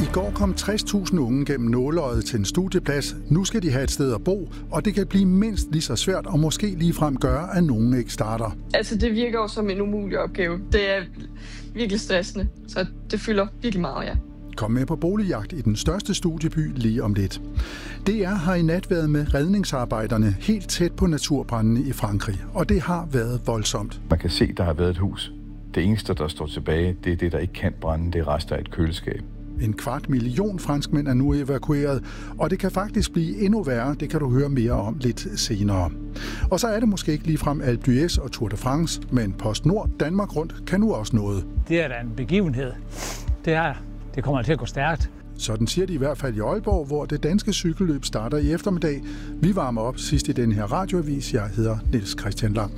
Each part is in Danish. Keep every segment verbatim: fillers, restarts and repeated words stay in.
går kom tres tusind unge gennem nåleøjet til en studieplads. Nu skal de have et sted at bo, og det kan blive mindst lige så svært og måske ligefrem gøre, at nogen ikke starter. Altså, det virker jo som en umulig opgave. Det er virkelig stressende, så det fylder virkelig meget, ja. Kom med på boligjagt i den største studieby lige om lidt. D R har i nat været med redningsarbejderne helt tæt på naturbrændene i Frankrig, og det har været voldsomt. Man kan se, der har været et hus. Det eneste, der står tilbage, det er det, der ikke kan brænde. Det er rester af et køleskab. En kvart million franskmænd er nu evakueret, og det kan faktisk blive endnu værre. Det kan du høre mere om lidt senere. Og så er det måske ikke ligefrem Alpe d'Huez og Tour de France, men PostNord Danmark Rundt kan nu også noget. Det er da en begivenhed. Det er Det kommer til at gå stærkt. Sådan siger de i hvert fald i Aalborg, hvor det danske cykelløb starter i eftermiddag. Vi varmer op sidst i den her radioavis. Jeg hedder Niels Christian Lang.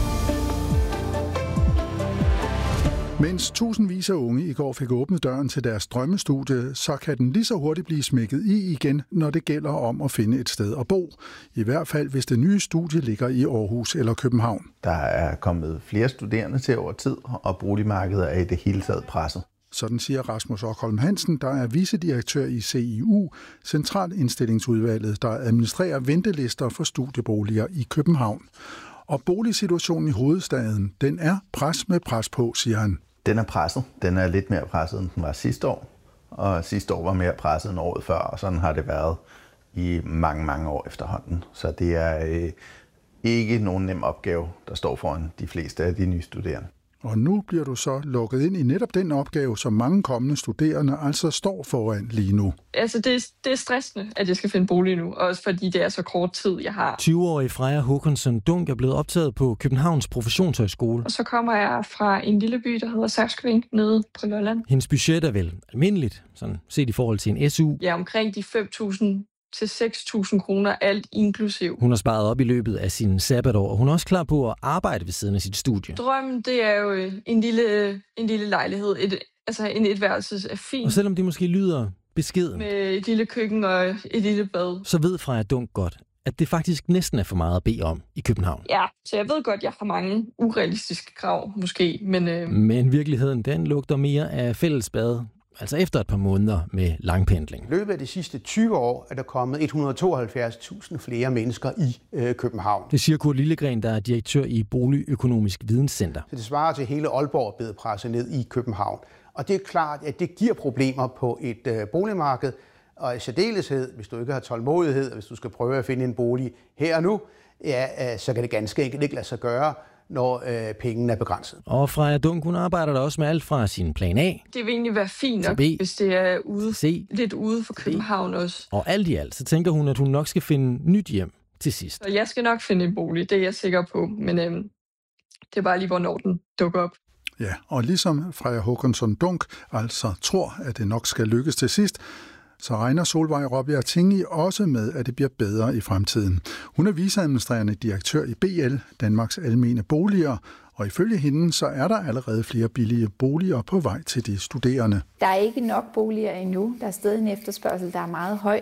Mens tusindvis af unge i går fik åbnet døren til deres drømmestudie, så kan den lige så hurtigt blive smækket i igen, når det gælder om at finde et sted at bo. I hvert fald, hvis det nye studie ligger i Aarhus eller København. Der er kommet flere studerende til over tid, og boligmarkedet er i det hele taget presset. Sådan siger Rasmus Okholm Hansen, der er vicedirektør i C I U, Centralindstillingsudvalget, der administrerer ventelister for studieboliger i København. Og boligsituationen i hovedstaden, den er pres med pres på, siger han. Den er presset. Den er lidt mere presset, end den var sidste år. Og sidste år var mere presset end året før, og sådan har det været i mange, mange år efterhånden. Så det er øh, ikke nogen nem opgave, der står foran de fleste af de nye studerende. Og nu bliver du så lukket ind i netop den opgave, som mange kommende studerende altså står foran lige nu. Altså, det er, det er stressende, at jeg skal finde bolig nu, også fordi det er så kort tid, jeg har. tyve-årige Freja Håkansson Dunk er blevet optaget på Københavns Professionshøjskole. Og så kommer jeg fra en lille by, der hedder Sakskøbing, nede på Lolland. Hendes budget er vel almindeligt, sådan set i forhold til en S U. Ja, omkring de fem tusind til seks tusind kroner, alt inklusiv. Hun har sparet op i løbet af sin sabbatår, og hun er også klar på at arbejde ved siden af sit studie. Drømmen, det er jo en lille, en lille lejlighed. Et, altså en etværelses er fint. Og selvom det måske lyder beskeden med et lille køkken og et lille bad, så ved Freja Dunk godt, at det faktisk næsten er for meget at bede om i København. Ja, så jeg ved godt, at jeg har mange urealistiske krav, måske. Men, øh... men virkeligheden, den lugter mere af fællesbad. Altså efter et par måneder med langpendling. I løbet af de sidste tyve år er der kommet et hundrede og tooghalvfjerds tusind flere mennesker i øh, København. Det siger Kurt Lillegren, der er direktør i Boligøkonomisk Videnscenter. Så det svarer til hele Aalborg blevet presset ned i København. Og det er klart, at det giver problemer på et øh, boligmarked. Og i særdeleshed, hvis du ikke har tålmodighed, og hvis du skal prøve at finde en bolig her og nu, ja, øh, så kan det ganske enkelt ikke lade sig gøre, når øh, pengene er begrænset. Og Freja Dunk, hun arbejder der også med alt fra sin plan A. Det vil egentlig være fint nok, hvis det er ude, C, lidt ude for København også. Og alt i alt, så tænker hun, at hun nok skal finde nyt hjem til sidst. Så jeg skal nok finde en bolig, det er jeg sikker på, men øh, det er bare lige, hvornår den dukker op. Ja, og ligesom Freja Håkansson Dunk altså tror, at det nok skal lykkes til sidst, så regner Solvej Robjerg Tingi også med, at det bliver bedre i fremtiden. Hun er viceadministrerende direktør i B L, Danmarks Almene Boliger, og ifølge hende så er der allerede flere billige boliger på vej til de studerende. Der er ikke nok boliger endnu. Der er stadig en efterspørgsel, der er meget høj,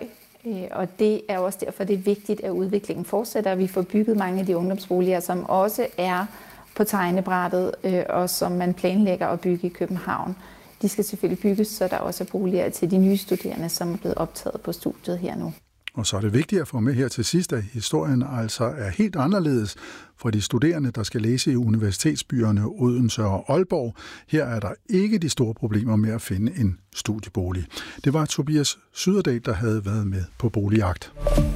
og det er også derfor, det er vigtigt, at udviklingen fortsætter. Vi får bygget mange af de ungdomsboliger, som også er på tegnebrættet, og som man planlægger at bygge i København. De skal selvfølgelig bygges, så der også er boliger til de nye studerende, som er blevet optaget på studiet her nu. Og så er det vigtigt at få med her til sidst, at historien altså er helt anderledes for de studerende, der skal læse i universitetsbyerne Odense og Aalborg. Her er der ikke de store problemer med at finde en studiebolig. Det var Tobias Syderdal, der havde været med på boligjagt.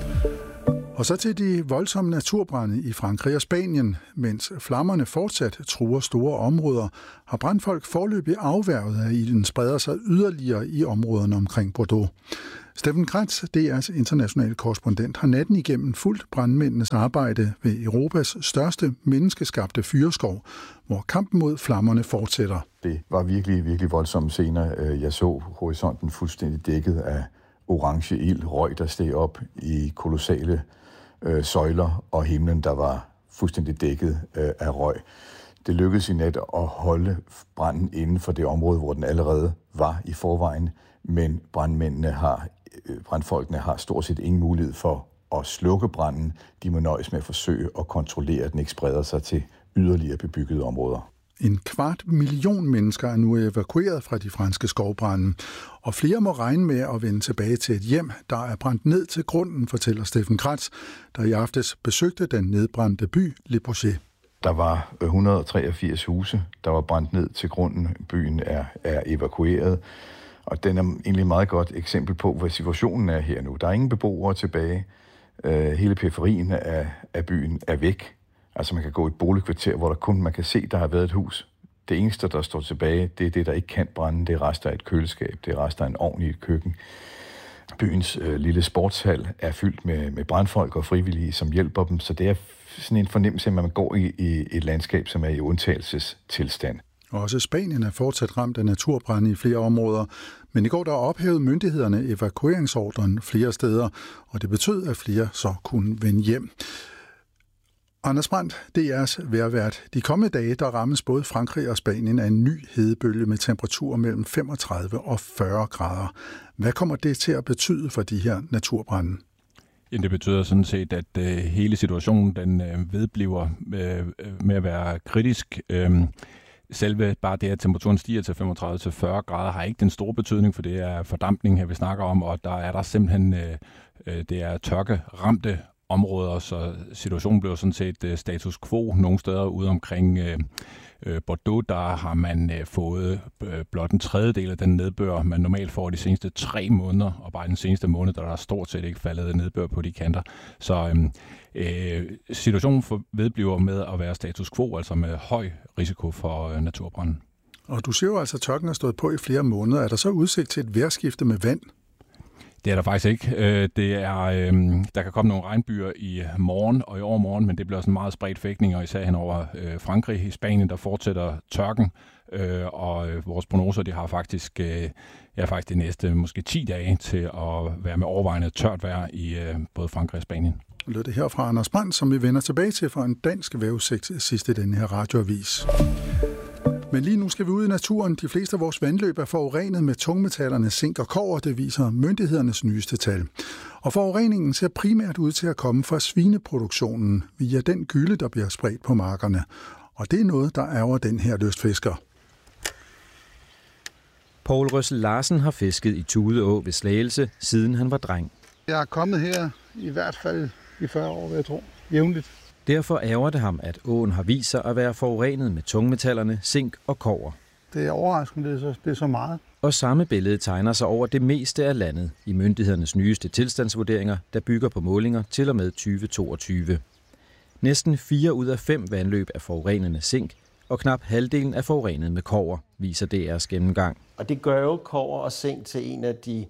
Og så til de voldsomme naturbrande i Frankrig og Spanien. Mens flammerne fortsat truer store områder, har brandfolk foreløbig afværget, at ilden spreder sig yderligere i områderne omkring Bordeaux. Steffen Kratz, D R's internationale korrespondent, har natten igennem fulgt brandmændenes arbejde ved Europas største menneskeskabte fyreskov, hvor kampen mod flammerne fortsætter. Det var virkelig, virkelig voldsomme scener. Jeg så horisonten fuldstændig dækket af orange ild, røg, der steg op i kolossale øh, søjler, og himlen, der var fuldstændig dækket øh, af røg. Det lykkedes i nat at holde branden inden for det område, hvor den allerede var i forvejen, men brandmændene har, øh, brandfolkene har stort set ingen mulighed for at slukke branden. De må nøjes med at forsøge at kontrollere, at den ikke spreder sig til yderligere bebyggede områder. En kvart million mennesker er nu evakueret fra de franske skovbrande, og flere må regne med at vende tilbage til et hjem, der er brændt ned til grunden, fortæller Steffen Kratz, der i aftes besøgte den nedbrændte by Le Bourget. Der var et hundrede og treogfirs huse, der var brændt ned til grunden. Byen er, er evakueret, og den er egentlig et meget godt eksempel på, hvad situationen er her nu. Der er ingen beboere tilbage. Hele periferien af, af byen er væk. Altså man kan gå i et boligkvarter, hvor der kun man kan se, der har været et hus. Det eneste, der står tilbage, det er det, der ikke kan brænde. Det er rester af et køleskab, det er rester af en ovn i et køkken. Byens øh, lille sportshal er fyldt med, med brandfolk og frivillige, som hjælper dem. Så det er sådan en fornemmelse, at man går i, i et landskab, som er i undtagelsestilstand. Også Spanien er fortsat ramt af naturbrande i flere områder, men i går der ophævede myndighederne evakueringsordren flere steder, og det betød, at flere så kunne vende hjem. Anders Brandt, D R's vejrvært. De kommende dage, der rammes både Frankrig og Spanien af en ny hedebølge med temperaturer mellem femogtredive og fyrre grader. Hvad kommer det til at betyde for de her naturbrande? Ja, det betyder sådan set, at øh, hele situationen den øh, vedbliver øh, med at være kritisk. Øh, Selve bare det, at temperaturen stiger til femogtredive til fyrre grader, har ikke den store betydning, for det er fordampning her, vi snakker om, og der er der simpelthen øh, det er tørkeramte områder, så situationen blev sådan set status quo nogle steder ude omkring øh, Bordeaux. Der har man øh, fået øh, blot en tredjedel af den nedbør, man normalt får de seneste tre måneder, og bare den seneste måned, der er der stort set ikke faldet nedbør på de kanter. Så øh, øh, situationen for vedbliver med at være status quo, altså med høj risiko for øh, naturbranden. Og du siger jo altså, at tørken har stået på i flere måneder. Er der så udsigt til et vejrskifte med vand? Det er der faktisk ikke. Det er, der kan komme nogle regnbyer i morgen og i overmorgen, men det bliver sådan meget spredt fægtning, og især hen over Frankrig. I Spanien, der fortsætter tørken, og vores prognoser, de har faktisk, ja, faktisk de næste måske ti dage til at være med overvejende tørt vejr i både Frankrig og Spanien. Lød det her fra Anders Brandt, som vi vender tilbage til fra en dansk vejrudsigt sidst i denne her radioavis. Men lige nu skal vi ud i naturen. De fleste af vores vandløb er forurenet med tungmetallerne zink og kobber, det viser myndighedernes nyeste tal. Og forureningen ser primært ud til at komme fra svineproduktionen via den gylde, der bliver spredt på markerne. Og det er noget, der ærger den her lystfisker. Poul Røssel Larsen har fisket i Tudeå ved Slagelse, siden han var dreng. Jeg er kommet her i hvert fald i fyrre år, vil jeg tro, jævnligt. Derfor ærger det ham, at åen har vist sig at være forurenet med tungmetallerne zink og kobber. Det er overraskende, det er, så, det er så meget. Og samme billede tegner sig over det meste af landet i myndighedernes nyeste tilstandsvurderinger, der bygger på målinger til og med tyve toogtyve. Næsten fire ud af fem vandløb er forurenet med zink, og knap halvdelen er forurenet med kobber, viser D R's gennemgang. Og det gør jo kobber og zink til en af de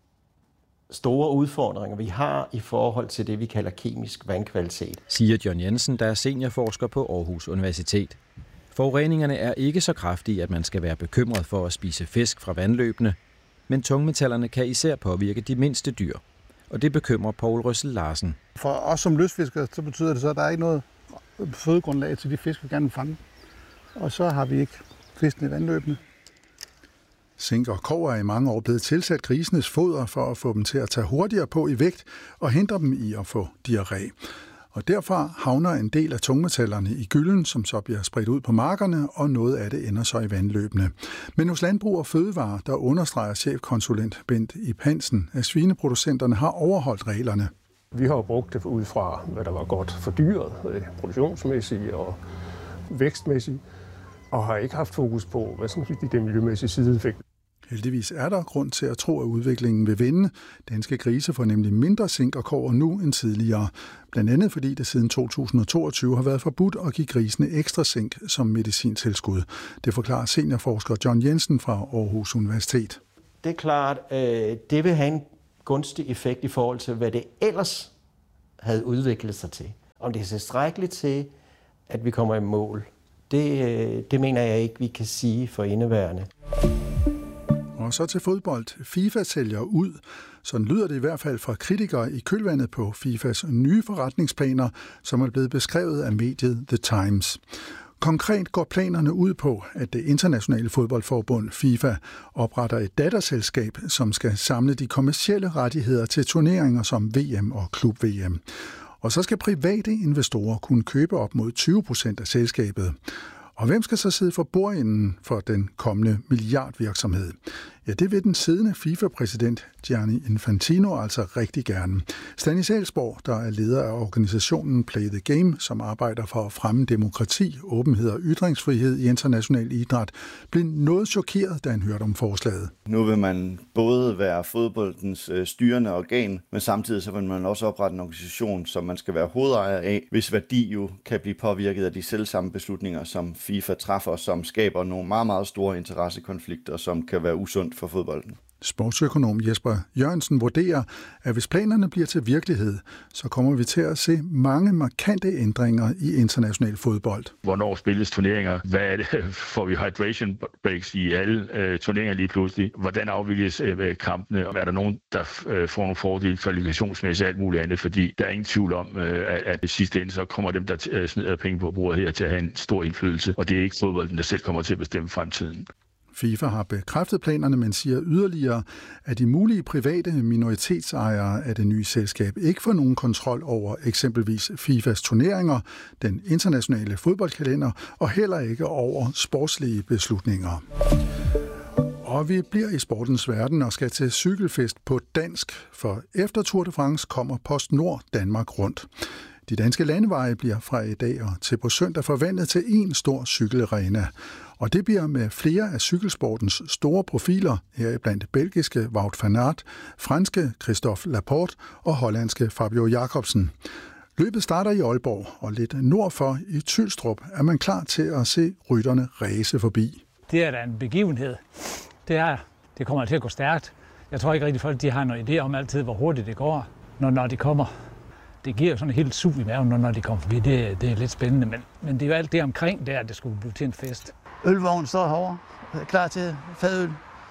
store udfordringer, vi har i forhold til det, vi kalder kemisk vandkvalitet, siger John Jensen, der er seniorforsker på Aarhus Universitet. Forureningerne er ikke så kraftige, at man skal være bekymret for at spise fisk fra vandløbene, men tungmetallerne kan især påvirke de mindste dyr, og det bekymrer Poul Røssel Larsen. For os som lystfiskere, så betyder det så, at der er ikke noget fødegrundlag til de fisk, vi gerne vil fange, og så har vi ikke fiskene i vandløbene. Zink og kobber er i mange år blevet tilsat grisenes foder for at få dem til at tage hurtigere på i vægt og hindre dem i at få diarré. Og derfor havner en del af tungmetallerne i gylden, som så bliver spredt ud på markerne, og noget af det ender så i vandløbene. Men hos Landbrug og Fødevare, der understreger chefkonsulent Bent Ib Hansen, at svineproducenterne har overholdt reglerne. Vi har brugt det ud fra, hvad der var godt for dyret, produktionsmæssigt og vækstmæssigt, og har ikke haft fokus på, hvad som er de miljømæssige sideeffekter. Heldigvis er der grund til at tro, at udviklingen vil vende. Danske grise får nemlig mindre zink og kobber nu end tidligere. Blandt andet fordi det siden to tusind og toogtyve har været forbudt at give grisene ekstra zink som medicintilskud. Det forklarer seniorforsker John Jensen fra Aarhus Universitet. Det er klart, at det vil have en gunstig effekt i forhold til, hvad det ellers havde udviklet sig til. Om det er tilstrækkeligt til, at vi kommer i mål, det, det mener jeg ikke, vi kan sige for indeværende. Og så til fodbold. FIFA sælger ud. Sådan lyder det i hvert fald fra kritikere i kølvandet på FIFAs nye forretningsplaner, som er blevet beskrevet af mediet The Times. Konkret går planerne ud på, at det internationale fodboldforbund FIFA opretter et datterselskab, som skal samle de kommercielle rettigheder til turneringer som V M og klub-V M. Og så skal private investorer kunne købe op mod tyve procent af selskabet. Og hvem skal så sidde for bordenden for den kommende milliardvirksomhed? Ja, det vil den siddende FIFA-præsident Gianni Infantino altså rigtig gerne. Stanis Elsborg, der er leder af organisationen Play the Game, som arbejder for at fremme demokrati, åbenhed og ytringsfrihed i international idræt, blev noget chokeret, da han hørte om forslaget. Nu vil man både være fodboldens styrende organ, men samtidig så vil man også oprette en organisation, som man skal være hovedejer af, hvis værdi jo kan blive påvirket af de selvsamme beslutninger, som FIFA træffer, som skaber nogle meget, meget store interessekonflikter, som kan være usundt for fodbolden. Sportsøkonom Jesper Jørgensen vurderer, at hvis planerne bliver til virkelighed, så kommer vi til at se mange markante ændringer i international fodbold. Hvornår spilles turneringer? Hvad er det? Får vi hydration breaks i alle øh, turneringer lige pludselig? Hvordan afvikles øh, kampene? Er der nogen, der øh, får nogle fordele kvalifikationsmæssigt og alt muligt andet? Fordi der er ingen tvivl om, øh, at, at det sidste ende, så kommer dem, der øh, smider penge på bordet her, til at have en stor indflydelse. Og det er ikke fodbolden, der selv kommer til at bestemme fremtiden. FIFA har bekræftet planerne, men siger yderligere, at de mulige private minoritetsejere af det nye selskab ikke får nogen kontrol over eksempelvis FIFAs turneringer, den internationale fodboldkalender og heller ikke over sportslige beslutninger. Og vi bliver i sportens verden og skal til cykelfest på dansk, for efter Tour de France kommer PostNord Danmark rundt. De danske landeveje bliver fra i dag og til på søndag forvandlet til en stor cykelarena. Og det bliver med flere af cykelsportens store profiler, heriblandt belgiske Wout van Aert, franske Christophe Laporte og hollandske Fabio Jacobsen. Løbet starter i Aalborg, og lidt nordfor i Tylstrup er man klar til at se rytterne ræse forbi. Det er da en begivenhed. Det er, det kommer til at gå stærkt. Jeg tror ikke rigtig, folk de har noget idé om altid, hvor hurtigt det går, når, når de kommer. Det giver sådan et helt sug i maven, når de kommer forbi. Det, det er lidt spændende, men, men det er jo alt det omkring der, at det skulle blive til en fest. Ølvognen står herovre, klar til fadøl.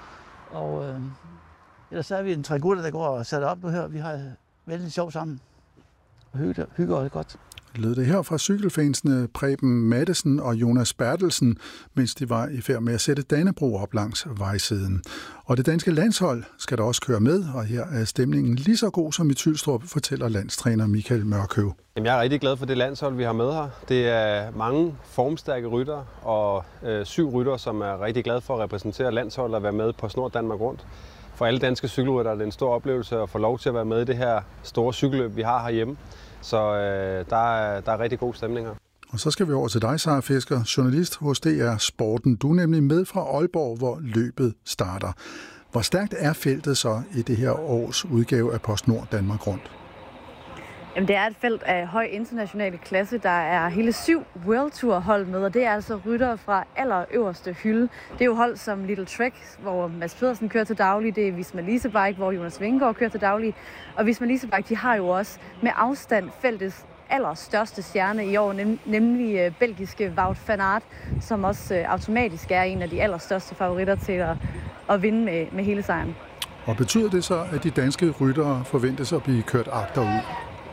Og øh, ellers er vi en tre gutter, der går og sætter op nu her. Vi har vældig sjov sammen. Og hygger, hygger det godt. Lød det her fra cykelfansene Preben Mattesen og Jonas Bertelsen, mens de var i færd med at sætte Dannebrog op langs vejsiden. Og det danske landshold skal der også køre med, og her er stemningen lige så god som i Tylstrup, fortæller landstræner Michael Mørkøv. Jeg er rigtig glad for det landshold, vi har med her. Det er mange formstærke ryttere og øh, syv ryttere, som er rigtig glade for at repræsentere landsholdet og være med på PostNord Danmark rundt. For alle danske cykelryttere er det en stor oplevelse at få lov til at være med i det her store cykelløb, vi har herhjemme. Så øh, der, er, der er rigtig god stemning her. Og så skal vi over til dig, Sara Fisker, journalist hos D R Sporten. Du er nemlig med fra Aalborg, hvor løbet starter. Hvor stærkt er feltet så i det her års udgave af PostNord Danmark rundt? Jamen, det er et felt af høj international klasse. Der er hele syv World Tour hold med, og det er altså ryttere fra allerøverste hylde. Det er jo hold som Little Trek, hvor Mads Pedersen kører til daglig. Det er Visma Leasebike, hvor Jonas Vingegaard kører til daglig. Og Visma Leasebike, de har jo også med afstand feltets allerstørste stjerne i år, nem, nemlig uh, belgiske Wout van Aert, som også uh, automatisk er en af de allerstørste favoritter til at, at vinde med, med hele sejren. Og betyder det så, at de danske ryttere forventes at blive kørt agterud?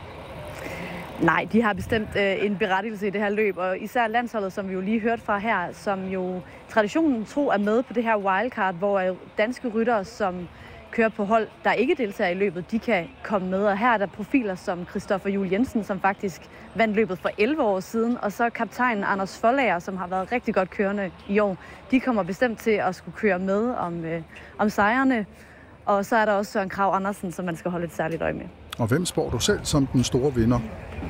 Nej, de har bestemt øh, en berettigelse i det her løb, og især landsholdet, som vi jo lige hørte fra her, som jo traditionen tro er med på det her wildcard, hvor danske ryttere, som kører på hold, der ikke deltager i løbet, de kan komme med. Og her er der profiler som Christopher Juhl Jensen, som faktisk vandt løbet for elleve år siden, og så kaptajnen Anders Forlager, som har været rigtig godt kørende i år. De kommer bestemt til at skulle køre med om, øh, om sejrene, og så er der også Søren Kragh Andersen, som man skal holde et særligt øje med. Og hvem spår du selv som den store vinder?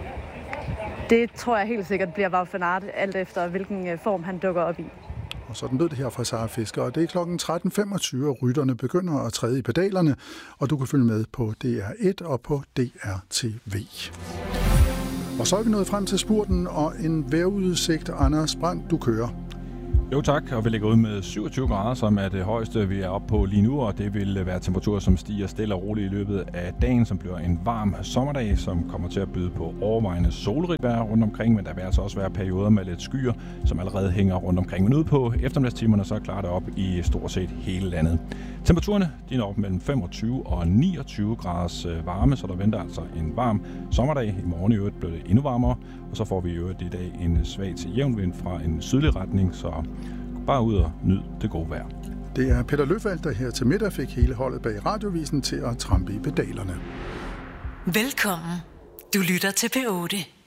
Det tror jeg helt sikkert bliver Wout van Aert, alt efter hvilken form han dukker op i. Og sådan lød det her fra Sara Fisker, og det er klokken tretten femogtyve, og rytterne begynder at træde i pedalerne, og du kan følge med på D R et og på D R T V. Og så er vi nået frem til spurten, og en vejrudsigt. Anders Brandt, du kører. Jo tak, og vi ligger ud med syvogtyve grader, som er det højeste, vi er oppe på lige nu, og det vil være temperaturer, som stiger stille og roligt i løbet af dagen, som bliver en varm sommerdag, som kommer til at byde på overvejende solrigt vejr rundt omkring, men der vil altså også være perioder med lidt skyer, som allerede hænger rundt omkring. Men ude på eftermiddagstimerne, så klarer det op i stort set hele landet. Temperaturerne, de når op mellem femogtyve og niogtyve graders varme, så der venter altså en varm sommerdag. I morgen i øvrigt bliver det endnu varmere, og så får vi i øvrigt i dag en svag til jævn vind fra en sydlig retning, så bare ud og nyd det gode vejr. Det er Peter Løfald, der her til middag fik hele holdet bag radiovisen til at trampe i pedalerne. Velkommen. Du lytter til P otte.